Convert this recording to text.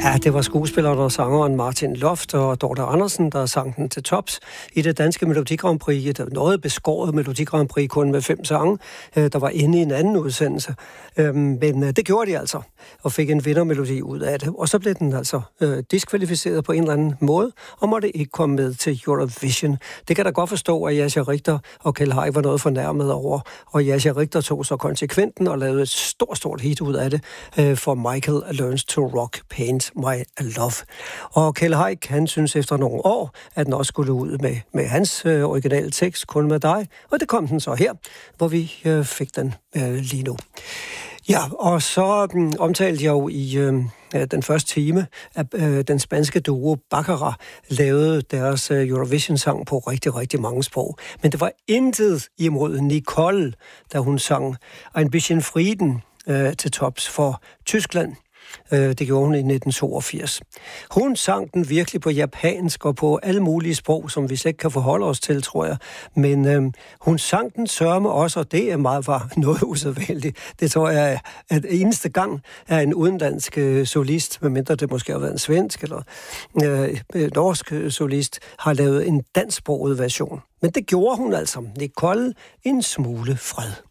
Ja, det var skuespilleren og sangeren Martin Loft og Dorte Andersen, der sang den til tops i det danske Melodi Grand Prix. Et noget beskåret Melodi Grand Prix kun med 5 sange, der var inde i en anden udsendelse. Men det gjorde de altså, og fik en vindermelodi ud af det. Og så blev den altså diskvalificeret på en eller anden måde, og måtte ikke komme med til Eurovision. Det kan da godt forstå, at Jascha Richter og Keld Haik var noget fornærmet over, og Jascha Richter tog så konsekventen og lavede et stort hit ud af det for Michael Learns to Rock Paint My Love. Og Keld Haik, han synes efter nogle år, at den også skulle ud med hans originale tekst, Kun med dig, og det kom den så her, hvor vi fik den lige nu. Ja, og så omtalte jeg jo i den første time, at den spanske duo Baccara lavede deres Eurovision-sang på rigtig mange sprog. Men det var intet imod Nicole, da hun sang Ein bisschen Frieden til tops for Tyskland. Det gjorde hun i 1982. Hun sang den virkelig på japansk og på alle mulige sprog, som vi slet ikke kan forholde os til, tror jeg. Men hun sang den sørme også, og det var noget usædvanligt. Det tror jeg, at eneste gang er en udenlandsk solist, medmindre det måske har været en svensk eller norsk solist, har lavet en dansksproget version. Men det gjorde hun altså. Nicole en smule fred.